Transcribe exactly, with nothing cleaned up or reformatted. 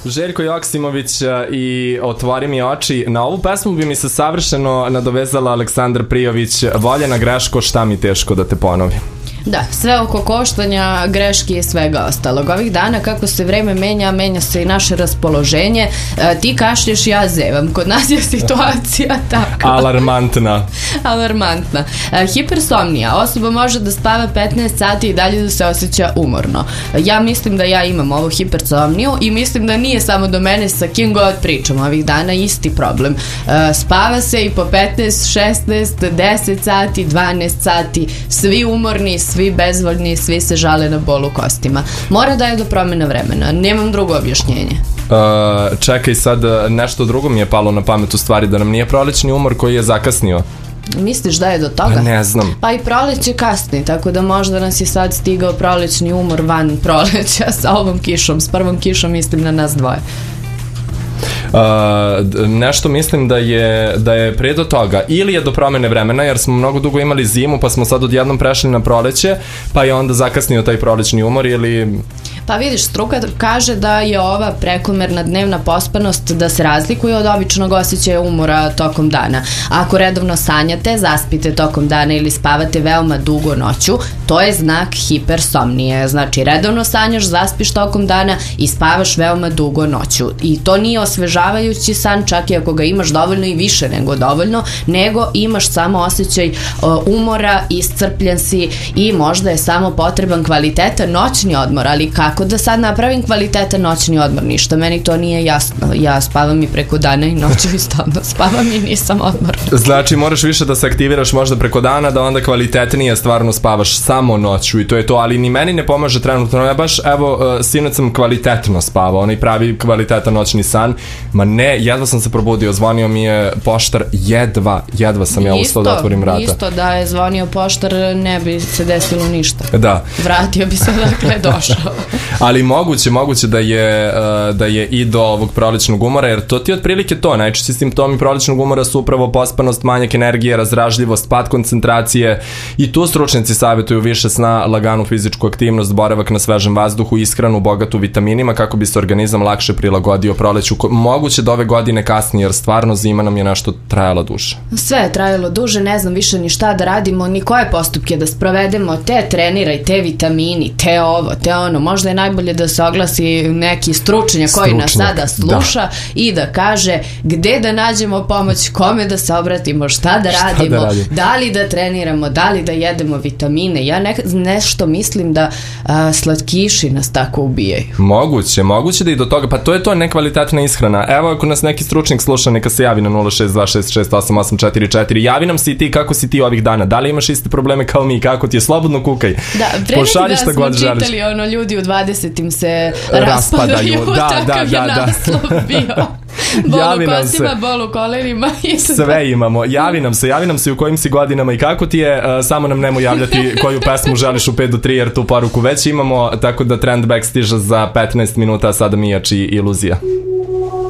Željko Joksimović i Otvori mi oči. Na ovu pesmu bi mi se savršeno nadovezala Aleksandra Prijović. Voljena greško, šta mi teško da te ponovim. Da, sve oko koštanja, greški i svega ostalog. Ovih dana kako se vreme menja, menja se i naše raspoloženje. E, ti kašlješ, ja zevam. Kod nas je situacija tako. Alarmantna. Alarmantna. E, hipersomnija. Osoba može da spava petnaest sati i dalje da se osjeća umorno. Ja mislim da ja imam ovu hipersomniju i mislim da nije samo do mene, sa kim god pričam ovih dana isti problem. E, spava se i po petnaest, šesnaest, deset sati, dvanaest sati. Svi umorni, svi bezvoljni, svi se žale na bol u kostima. Mora da je do promjena vremena. Nemam drugo objašnjenje. Uh, čekaj, sad nešto drugo mi je palo na pamet, u stvari, da nam nije prolećni umor koji je zakasnio. Misliš da je do toga? Pa ne znam. Pa i proleće kasni, tako da možda nas je sad stigao prolećni umor van proleća sa ovom kišom. S prvom kišom mislim na nas dvoje. Uh, nešto mislim da je da je pre do toga ili je do promene vremena, jer smo mnogo dugo imali zimu pa smo sad odjednom prešli na proleće, pa je onda zakasnio taj prolećni umor. Ili pa vidiš, struka kaže da je ova prekomerna dnevna pospanost da se razlikuje od običnog osjećaja umora tokom dana. Ako redovno sanjate, zaspite tokom dana ili spavate veoma dugo noću, to je znak hipersomnije. Znači, redovno sanjaš, zaspiš tokom dana i spavaš veoma dugo noću. I to nije osvežavajući san, čak i ako ga imaš dovoljno i više nego dovoljno, nego imaš samo osjećaj uh, umora, iscrpljen si i možda je samo potreban kvalitetan noćni odmor, ali kako da sad napravim kvalitetan noćni odmor? Ništa, meni to nije jasno. Ja spavam i preko dana i noću i stalno spavam i nisam odmor. Znači, moraš više da se aktiviraš možda preko dana, da onda kvalitetnije stvarno spavaš samo noću i to je to, ali ni meni ne pomaže trenutno. Ja baš, evo, uh, sinoć sam kvalitetno spavao, onaj pravi kvalitetan noćni san. Ma ne, jedva sam se probudio, zvonio mi je poštar, jedva, jedva sam ja ustao da otvorim vrata. Isto, da je zvonio poštar, ne bi se desilo ništa. Da. Vratio bi se dakle došao. Ali moguće, moguće da je, da je i do ovog prolećnog umora, jer to ti je otprilike to. Najčešći simptomi prolećnog umora su upravo pospanost, manjak energije, razdražljivost, pad koncentracije i tu stručnjaci savjetuju više sna, laganu fizičku aktivnost, boravak na svežem vazduhu, ishranu bogatu vitaminima kako bi se organizam lakše prilagodio proleću. Moguće da ove godine kasnije, jer stvarno zima nam je nešto trajala duže. Sve je trajalo duže, ne znam više ni šta da radimo, ni koje postupke da sprovedemo, te treniraj, te vitamini, te ovo, te ono. Možda je najbolje da se oglasi neki stručnjak koji nas sada sluša, da, i da kaže gde da nađemo pomoć, kome da se obratimo, šta da radimo, šta da, radimo? Da li da treniramo, da li da jedemo vitamine. Ja ne, nešto mislim da a, slatkiši nas tako ubijaju. Moguće, moguće da i do toga, pa to je to nekvalitetna ishrana. Evo, ako nas neki stručnik sluša, neka se javi na nula šest dva šest šest osam osam četiri četiri. Javi nam se i ti kako si ti ovih dana. Da li imaš iste probleme kao mi, kako ti je, slobodno kukaj. Da, pre neki da smo čitali ono, ljudi u dvadesetim se raspadaju, da, takav da, je da, naslov bio. Bol u kostima, bol u kolenima. Sve imamo. Javi nam se, javi nam se u kojim si godinama i kako ti je. Uh, samo nam nemoj javljati koju pesmu želiš u pet do tri, jer tu poruku već imamo, tako da Trend Back stiže za petnaest minuta, sada mi jači iluzija.